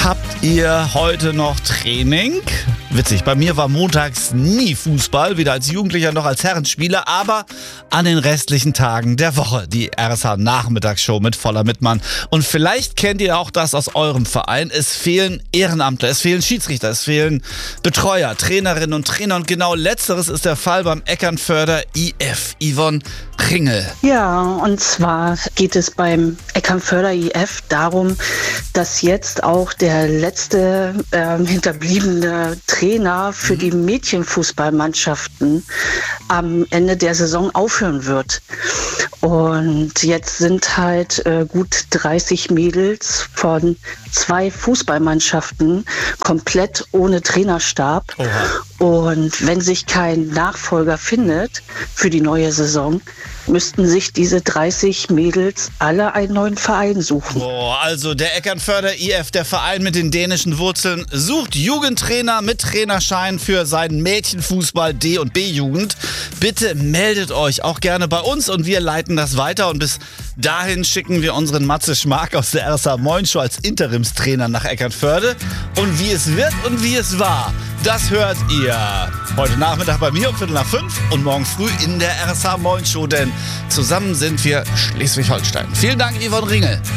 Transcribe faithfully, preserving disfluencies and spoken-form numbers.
Habt ihr heute noch Training? Witzig, bei mir war montags nie Fußball, weder als Jugendlicher noch als Herrenspieler, aber an den restlichen Tagen der Woche die R S H-Nachmittagsshow mit Voller Mittmann. Und vielleicht kennt ihr auch das aus eurem Verein. Es fehlen Ehrenamtler, es fehlen Schiedsrichter, es fehlen Betreuer, Trainerinnen und Trainer. Und genau letzteres ist der Fall beim Eckernförder I F. Yvonne Ringel. Ja, und zwar geht es beim Eckernförder I F darum, dass jetzt auch der letzte äh, hinterbliebene Trainer für die Mädchenfußballmannschaften am Ende der Saison aufhören wird. Und jetzt sind halt äh, gut dreißig Mädels von zwei Fußballmannschaften komplett ohne Trainerstab. Oha. Und wenn sich kein Nachfolger findet für die neue Saison, müssten sich diese dreißig Mädels alle einen neuen Verein suchen. Boah, also der Eckernförder I F, der Verein mit den dänischen Wurzeln, sucht Jugendtrainer mit Trainerschein für seinen Mädchenfußball D- und B-Jugend. Bitte meldet euch auch gerne bei uns und wir leiten das weiter. Und bis dahin schicken wir unseren Matze Schmark aus der R S H Moin Show als Interimstrainer nach Eckernförde. Und wie es wird und wie es war, das hört ihr heute Nachmittag bei mir um Viertel nach fünf und morgen früh in der R S H Moin Show, denn zusammen sind wir Schleswig-Holstein. Vielen Dank, Yvonne Ringel.